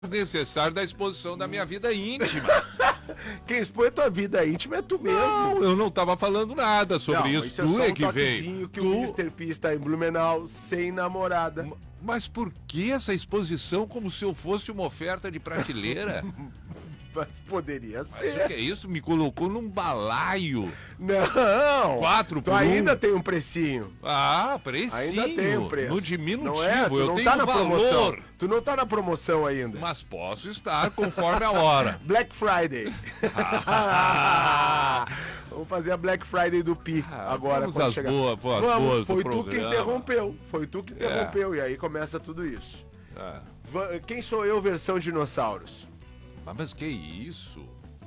necessário da exposição da minha vida íntima. Quem expõe a tua vida íntima é tu mesmo. Não, eu não estava falando nada sobre isso. É Tu só é um que veio. que o Mr. P está em Blumenau sem namorada. Mas por que essa exposição como se eu fosse uma oferta de prateleira? Mas poderia Mas ser. o que é isso? Me colocou num balaio. Não! 4 Tu por 1. ainda tem um precinho. Ah, precinho. Ainda tem um preço. No diminutivo, Não é? Tu eu não tenho tá na valor. promoção. Tu não tá na promoção ainda. Mas posso estar conforme a hora. Black Friday. Vamos fazer a Black Friday do Pi agora. Vamos quando às chegar. boas Vamos, foi do tu que programa. interrompeu. Foi tu que interrompeu. E aí começa tudo isso. Quem sou eu, versão dinossauros? Mas que isso?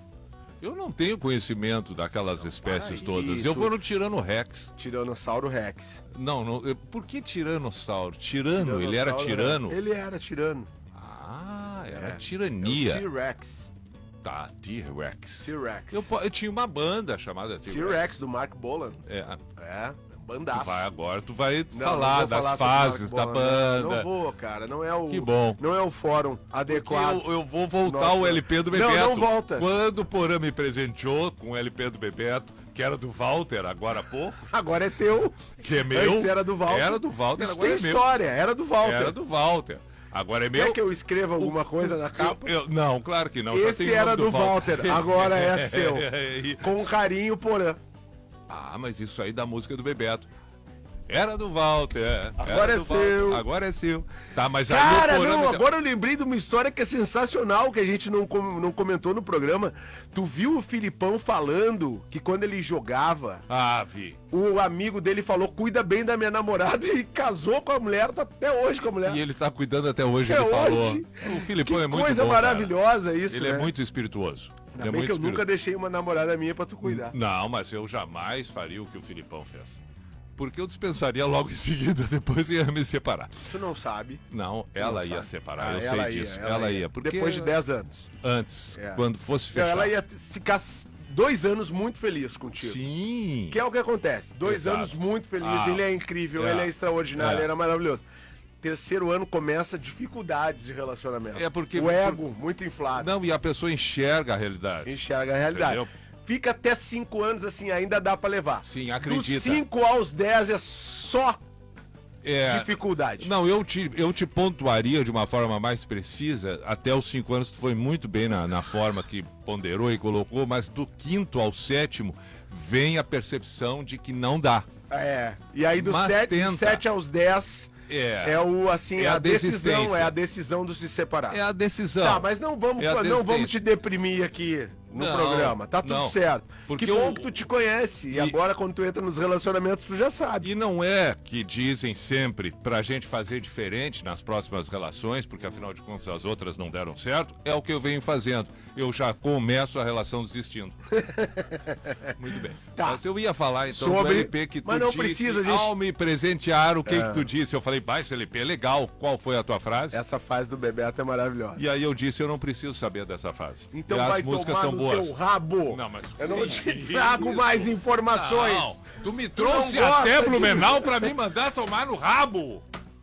Eu não tenho conhecimento daquelas espécies aí, todas. Eu tu- vou no Tirano Rex. Tiranossauro Rex. Não, por que Tiranossauro? Tirano, ele era tirano? Ele era tirano. Ah, era É tirania. o T-Rex. Tá, T-Rex. T-Rex. Eu tinha uma banda chamada T-Rex. T-Rex do Mark Bolan. É, Bandaço. tu vai Não, falar não vou das falar sobre fases Mark da Bolan, banda. Não vou, cara. Não é o. Que bom. Não é o fórum Porque adequado. eu vou voltar Nossa. o LP do Bebeto. Não volta. Quando o Porã me presenteou com o LP do Bebeto, que era do Walter, agora há pouco, Agora é teu. que é meu. Antes era do Walter. Era do Walter, Isso agora tem é meu. história. Era do Walter. Era do Walter. Agora é meu. Quer que eu escreva alguma coisa na capa? Não, claro que não. já Esse tem o nome era do Walter. Agora é seu. E- Com carinho, Porã. Ah, mas isso aí da música do Bebeto. Era do Walter. Agora era é do seu. Walter, agora é seu. Tá, mas aí Cara, o Porã não, me deu- agora eu lembrei de uma história que é sensacional, que a gente não comentou no programa. Tu viu o Filipão falando que quando ele jogava, Ah, vi. o amigo dele falou, cuida bem da minha namorada, e casou com a mulher, tá até hoje com a mulher. E ele tá cuidando até hoje, Até ele falou. hoje. O Filipão Que é muito coisa bom, cara. maravilhosa isso, Ele né? é muito espirituoso. Ainda bem que eu nunca deixei uma namorada minha pra tu cuidar. Não, mas eu jamais faria o que o Filipão fez. Porque eu dispensaria logo em seguida, depois ia me separar. Tu não sabe. Não, ela ia sabe. separar, Ah, eu sei ela disso. ia, Ela ia, porque Depois de 10 anos. antes, É. quando fosse Não, fechar. ela ia ficar 2 anos muito feliz contigo. Sim. Que é o que acontece. 2 Exato. anos muito feliz, Ah, ele é incrível, é. ele é extraordinário, É. ele é maravilhoso. Terceiro ano começa dificuldades de relacionamento. É porque- o ego muito inflado. Não, e a pessoa enxerga a realidade. Enxerga a realidade. Entendeu? Fica até 5 anos assim, ainda dá pra levar. Sim, acredita. Dos 5 aos 10 é só É. dificuldade. Não, eu te pontuaria de uma forma mais precisa. Até os 5 anos tu foi muito bem na forma que ponderou e colocou, mas do 5º ao 7º vem a percepção de que não dá. É. E aí do Mas 7 tenta. aos 10 é o assim, É a a decisão, desistência. é a decisão do se separar. É a decisão. Tá, mas não vamos, É a não vamos desistência. te deprimir aqui no Não, programa. Tá tudo não. certo. Porque que bom o- que tu te conhece. E agora, quando tu entra nos relacionamentos, tu já sabe. E não é que dizem sempre pra gente fazer diferente nas próximas relações, porque afinal de contas as outras não deram certo, é o que eu venho fazendo. Eu já começo a relação desistindo. Muito bem. Tá. Mas eu ia falar então do Sobre- LP que tu mas não disse precisa, gente. ao me presentear, o que que tu disse? Eu falei, esse LP é legal. Qual foi a tua frase? Essa fase do Bebeto é maravilhosa. E aí eu disse, eu não preciso saber dessa fase. Então E vai as músicas tomar são no boas. teu rabo. Não, mas Eu não que te isso? trago mais informações. Não, tu me Tu não trouxe gosta até de- Blumenau pra me mandar tomar no rabo.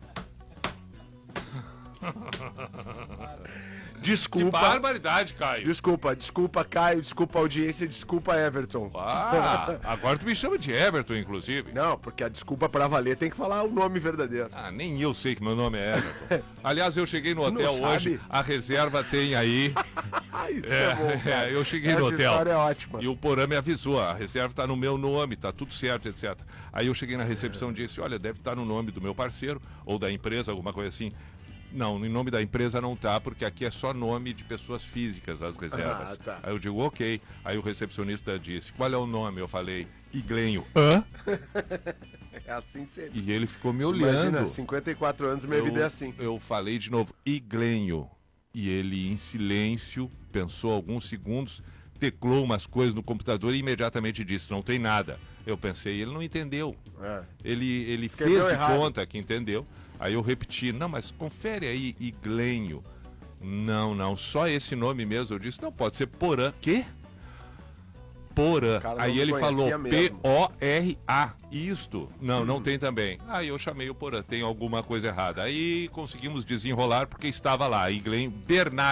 Que Desculpa. barbaridade, Caio. Desculpa, Caio. Desculpa, audiência. Desculpa, Everton. Ah, agora tu me chama de Everton, inclusive. Não, porque a desculpa pra valer tem que falar o nome verdadeiro. Ah, nem eu sei que meu nome é Everton. Aliás, eu cheguei no Tu não hotel sabe? hoje, a reserva tem aí. Ah, isso é bom, cara. Eu cheguei Essa no hotel. história é ótima. E o Porã me avisou, a reserva tá no meu nome, tá tudo certo, etc. Aí eu cheguei na recepção e disse, olha, deve estar no nome do meu parceiro, ou da empresa, alguma coisa assim. Não, em nome da empresa não tá, porque aqui é só nome de pessoas físicas, as reservas. Ah, tá. Aí eu digo, ok. Aí o recepcionista disse, qual é o nome? Eu falei, Iglenho. Hã? É assim sempre. E ele ficou me olhando. Imagina, 54 anos, minha vida é assim. Eu falei de novo, Iglenho. E ele, em silêncio, pensou alguns segundos, teclou umas coisas no computador e imediatamente disse, não tem nada. Eu pensei, ele não entendeu. É. Ele fez Escreveu de errado. conta que entendeu. Aí eu repeti, não, mas confere aí, Iglenho. Não, só esse nome mesmo. Eu disse, não, pode ser Porã. Quê? Porã. Cara, não Aí ele falou conhecia mesmo. P-O-R-A. Isto? Não, não tem também. Aí eu chamei o Porã, tem alguma coisa errada. Aí conseguimos desenrolar porque estava lá, Bernardo.